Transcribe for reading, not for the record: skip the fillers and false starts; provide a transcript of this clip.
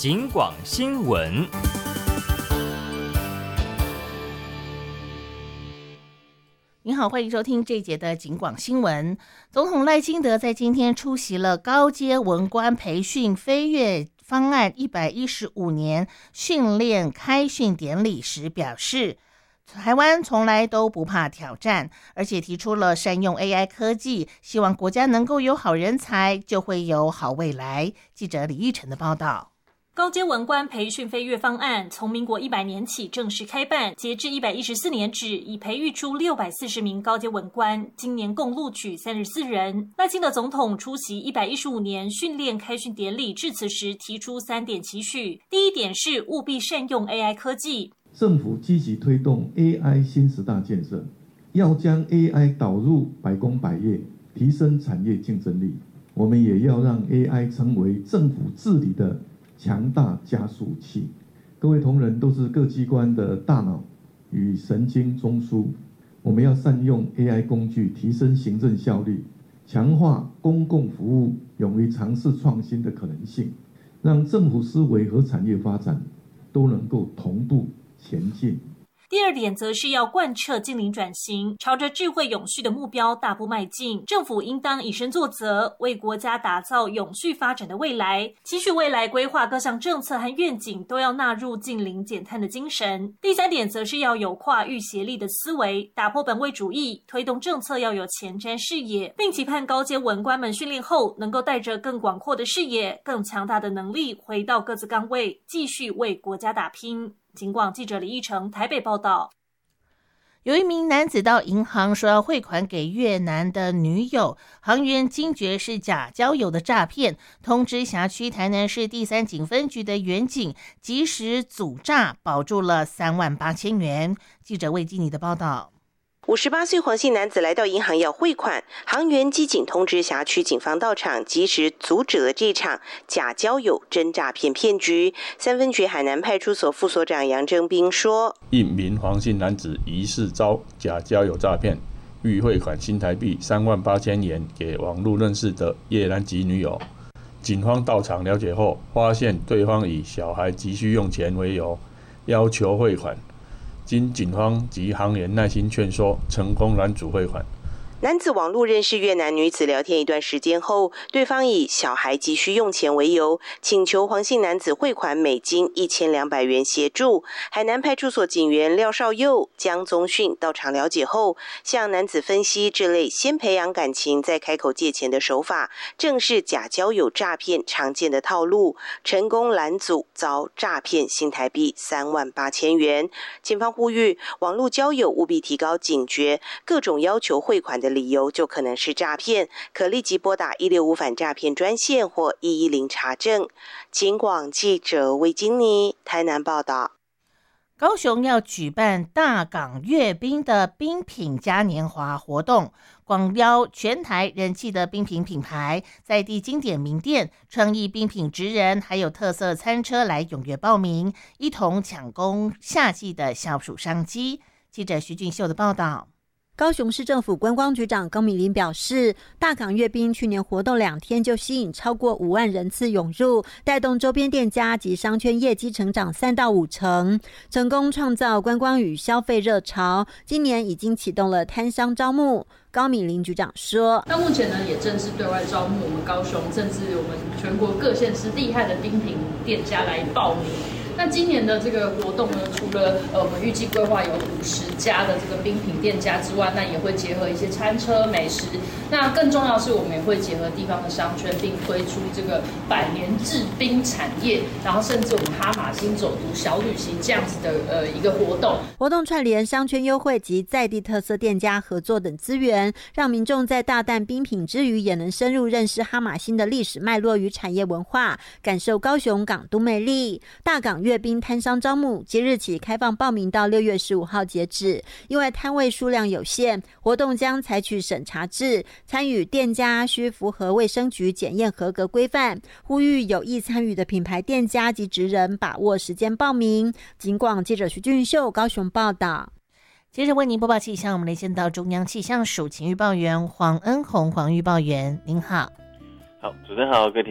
警广新闻。 您好，欢迎收听这一节的警广新闻。总统赖清德在今天出席了高阶文官培训飞跃方案115年训练开训典礼时表示，台湾从来都不怕挑战，而且提出了善用 AI 科技，希望国家能够有好人才，就会有好未来。记者李义成的报道。 高阶文官培训飞跃方案从民国100年起正式开办，截至114年止，已培育出640名高阶文官，今年共录取34人。赖清德总统出席115年训练开训典礼致辞时提出3点期许，第一点是务必善用 AI 科技。 政府积极推动 AI 新10大建设，要将 AI 导入百工百业，提升产业竞争力。我们也要让 AI 成为政府治理的强大加速器。各位同仁都是各机关的大脑与神经中枢，我们要善用 AI 工具，提升行政效率，强化公共服务，勇于尝试创新的可能性，让政府思维和产业发展都能够同步前进。 第二点则是要贯彻净零转型，朝着智慧永续的目标大步迈进。政府应当以身作则，为国家打造永续发展的未来。期许未来规划各项政策和愿景都要纳入净零减碳的精神。第三点则是要有跨域协力的思维，打破本位主义，推动政策要有前瞻视野，并期盼高阶文官们训练后能够带着更广阔的视野、更强大的能力回到各自岗位，继续为国家打拼。警广记者李义成台北报道。 有一名男子到银行说要汇款给越南的女友，行员惊觉是假交友的诈骗，通知辖区台南市第3警分局的员警及时阻诈，保住了38000元。记者魏基妮的报道。 58岁黄姓男子来到银行要汇款，行员机警通知辖区警方到场，及时阻止了这场假交友真诈骗骗局。3分局海南派出所副所长杨正斌说， 一名黄姓男子疑似遭假交友诈骗，欲汇款新台币38000元给网络认识的越南籍女友。警方到场了解后，发现对方以小孩急需用钱为由，要求汇款。经警方及行员耐心劝说，成功拦阻汇款。 男子网络认识越南女子，聊天一段时间后，对方以小孩急需用钱为由，请求黄姓男子汇款美金1200元协助。海南派出所警员廖少佑、江宗训到场了解后，向男子分析这类先培养感情再开口借钱的手法，正是假交友诈骗常见的套路，成功拦阻，遭诈骗新台币38000元。警方呼吁网络交友务必提高警觉，各种要求汇款的理由就可能是诈骗，可立即拨打165反诈骗专线或110查证。警广记者魏金妮台南报道。 高雄要举办大港阅兵的冰品嘉年华活动，广邀全台人气的冰品品牌、在地经典名店、创意冰品职人，还有特色餐车来踊跃报名，一同抢攻夏季的消暑商机。记者徐俊秀的报道。 高雄市政府观光局长高美玲表示，大港阅兵去年活动2天就吸引超过5万人次涌入，带动周边店家及商圈业绩成长3到5成，成功创造观光与消费热潮。今年已经启动了摊商招募。高美玲局长说， 到目前呢，也正式对外招募我们高雄甚至我们全国各县市厉害的冰品店家来报名。那今年的这个活动呢，除了我们预计规划有50家的这个冰品店家之外，那也会结合一些餐车美食。那更重要的是，我们也会结合地方的商圈，并推出这个100年制冰产业，然后甚至我们哈马星走读小旅行这样子的一个活动。 活动串联商圈优惠及在地特色店家合作等资源，让民众在大啖冰品之余，也能深入认识哈马星的历史脉络与产业文化，感受高雄港都魅力。大港阅兵摊商招募即日起开放报名到6月15号截止，因为摊位数量有限，活动将采取审查制，参与店家需符合卫生局检验合格规范，呼吁有意参与的品牌店家及职人把握时间报名。警广记者徐俊秀高雄报道。 接着为您播报气象，我们连线到中央气象署请预报员黄恩宏黄预报员，您好。 好，主持人好，各位听